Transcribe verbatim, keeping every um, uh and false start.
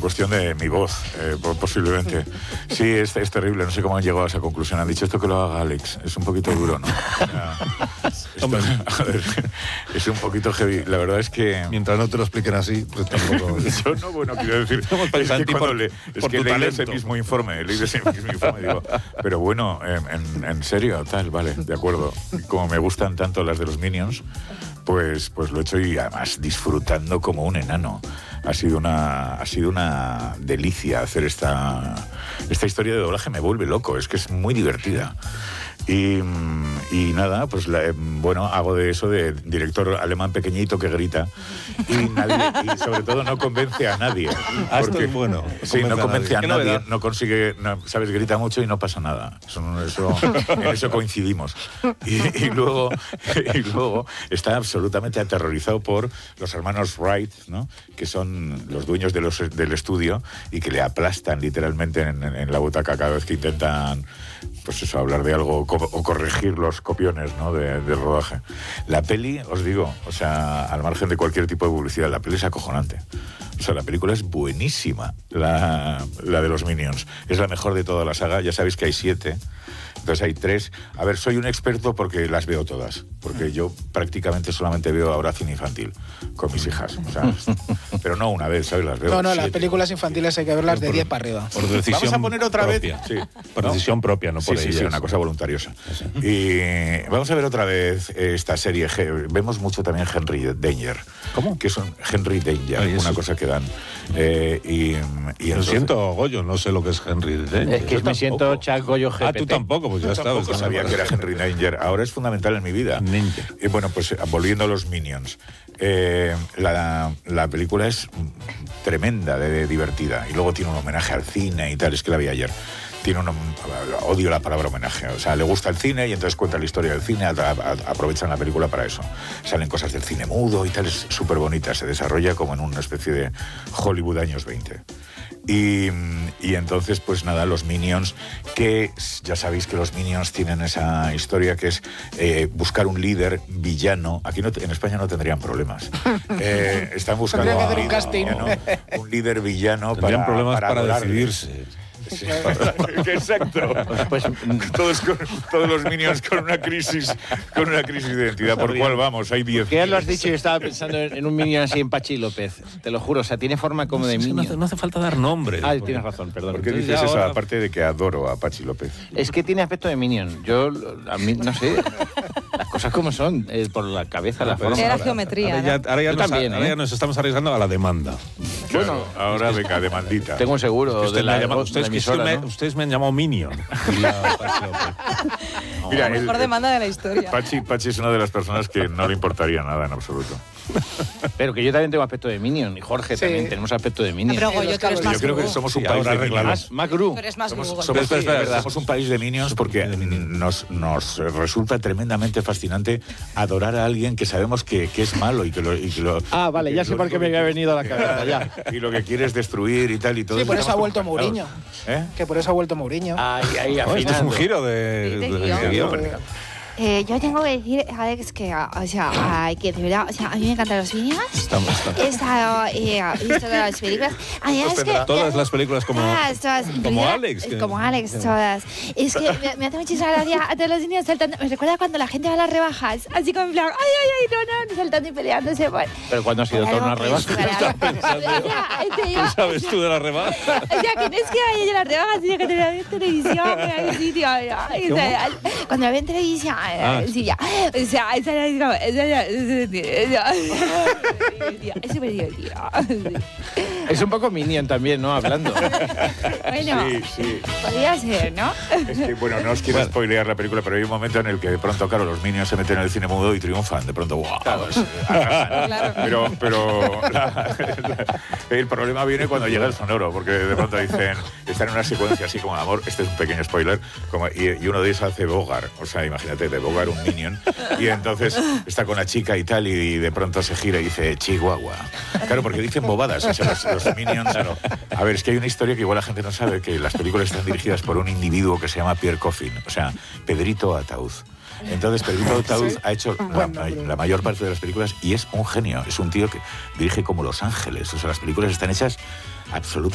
cuestión de mi voz, eh, posiblemente. Sí, es, es terrible, no sé cómo han llegado a esa conclusión. Han dicho esto que lo haga Alex, es un poquito duro, ¿no? O sea, esto, a ver, es un poquito heavy. La verdad es que... Mientras no te lo expliquen así, pues tampoco... Yo no, bueno, quiero decir... Es que, cuando le, es que leí ese mismo informe, leí ese mismo informe, digo, pero bueno, en, en, en serio, tal, vale, de acuerdo. Como me gustan tanto las de los Minions, pues, pues lo he hecho y además disfrutando como un enano. Ha sido una, ha sido una delicia hacer esta, esta historia de doblaje, me vuelve loco, es que es muy divertida. Y, y nada, pues la, bueno, hago de eso de director alemán pequeñito que grita y, nadie, y sobre todo no convence a nadie. Ah, esto es bueno. Sí, no convence a nadie, a nadie no consigue, no, sabes, grita mucho y no pasa nada. Eso, eso, en eso coincidimos. Y, y, luego, y luego está absolutamente aterrorizado por los hermanos Wright, ¿no? Que son los dueños de los, del estudio y que le aplastan literalmente en, en, en la butaca cada vez que intentan, pues eso, hablar de algo o corregir los copiones, ¿no? de, del rodaje. La peli, os digo, o sea, al margen de cualquier tipo de publicidad, la peli es acojonante. O sea, la película es buenísima, la, la de los Minions. Es la mejor de toda la saga, ya sabéis que hay siete. Entonces hay tres. A ver, soy un experto porque las veo todas. Porque yo prácticamente solamente veo ahora cine infantil con mis hijas. O sea, pero no una vez, ¿sabes? Las veo No, no, siete. Las películas infantiles hay que verlas de diez para arriba. Por decisión Vamos a poner otra propia. vez. Sí. Por ¿No? decisión propia, no por sí, sí, ellas. sí, una cosa voluntariosa. Sí. Y vamos a ver otra vez esta serie. Vemos mucho también Henry Danger. ¿Cómo? Que son Henry Danger, Ay, una cosa que dan. Eh, y, y Lo entonces... siento, Goyo, no sé lo que es Henry Danger. Es que yo me siento Chuck Goyo G P T. Ah, tú tampoco, pues ya está. Tampoco sabía que era Henry Danger. Ahora es fundamental en mi vida. Ninja. Y bueno, pues volviendo a los Minions. Eh, la, la película es tremenda, de, de divertida. Y luego tiene un homenaje al cine y tal. Es que la vi ayer. Tiene un, odio la palabra homenaje. O sea, le gusta el cine y entonces cuenta la historia del cine. A, a, aprovechan la película para eso. Salen cosas del cine mudo y tal. Es súper bonita. Se desarrolla como en una especie de Hollywood años veinte. Y, y entonces, pues nada, los Minions, que ya sabéis que los Minions tienen esa historia que es eh, buscar un líder villano. Aquí no, en España no tendrían problemas. Eh, están buscando que hacer un, un casting. Villano, un líder villano tendrían para, problemas para, para decidirse. Sí. Exacto. Pues, todos, con, todos los Minions con una crisis, con una crisis de identidad. ¿Por cuál vamos? Hay diez. ¿Qué lo has dicho? Yo estaba pensando en un Minion así en Pachi López. Te lo juro, o sea, tiene forma como no, de es Minion. No hace, no hace falta dar nombres. Ah, tienes razón, perdón. ¿Por qué Entonces, dices eso? ahora... Aparte de que adoro a Pachi López. Es que tiene aspecto de Minion. Yo, a mí, no sé, las cosas como son, eh, por la cabeza, la forma. Era geometría, Ahora ya, ¿no? ahora ya, Yo nos, también, ahora ¿eh? ya nos estamos arriesgando a la demanda. Claro, Bueno, ahora venga, demandita. Tengo un seguro Es que usted de me la, ha llamado, de ustedes, la que emisora, me, ¿no? ustedes me han llamado Minion. No, Mira, la mejor el, demanda de la historia. Pachi, Pachi es una de las personas que no le importaría nada en absoluto. Pero que yo también tengo aspecto de Minion. Y Jorge Sí. también tenemos aspecto de No, Minion. pero Goyo, tú eres Yo más creo que Google. somos un Sí, país ahora de arreglamos. Minions. Más, más Gru. Tú eres más Somos, Google. somos- Espera, espera, espera. somos un país de Minions porque nos, nos resulta tremendamente fascinante adorar a alguien que sabemos que, que es malo y que lo... Y que lo Ah, vale, que ya sé lo por qué único me había que- venido a la cabeza, ya. Y lo que quiere es destruir y tal y todo. Sí, por eso ha Estamos vuelto conectados. Mourinho. ¿Eh? Que por eso ha vuelto Mourinho. Ahí, ahí, Oh, esto es un afinando. giro de, Sí, de de- guión. de guión. Eh, yo tengo que decir, Alex, que, o sea, ay, que de verdad, o sea, a mí me encantan los Minions. Estamos, estamos. He estado, eh, he visto todas las películas. Además, es que, Todas las películas como, todas, todas, como primera- Alex. que- Como Alex, todas. Es que me, me hace muchísima gracia a todos los niños saltando. Me recuerda cuando la gente va a las rebajas, así como en plan, ay, ay, ay, no, no, saltando y peleándose. Por, Pero cuando ha sido por toda una algo que rebaja. es para- O sea, es que yo- ¿Qué sabes tú de la rebaja? o sea, que no es que vaya yo a las rebajas, sino que te la veo en televisión, en algún sitio. Ay, o sea, cuando la veo en televisión, Ah. sí, ya. O sea, esa es como... Esa es es súper divertido. Es un poco Minion también, ¿no? Hablando. Bueno, Sí, sí. podría ser, ¿no? Es que, bueno, no os quiero spoilear la película, pero hay un momento en el que de pronto, claro, los Minions se meten en el cine mudo y triunfan. De pronto, ¡wow! Pues, arrasan. Claro. Pero, pero la- la- el problema viene cuando llega el sonoro, porque de pronto dicen, están en una secuencia así como de amor, este es un pequeño spoiler, como, y, y uno de ellos hace Bogart, o sea, imagínate, de Bogart un Minion, y entonces está con la chica y tal, y de pronto se gira y dice, Chihuahua. Claro, porque dicen bobadas, o sea, los, los Minions, claro. A ver, es que hay una historia que igual la gente no sabe, que las películas están dirigidas por un individuo que se llama Pierre Coffin, o sea, Pedrito Ataúd. Entonces, Pedrito Ataúd Sí. ha hecho la, la mayor parte de las películas y es un genio. Es un tío que dirige como Los Ángeles. O sea, las películas están hechas absolutamente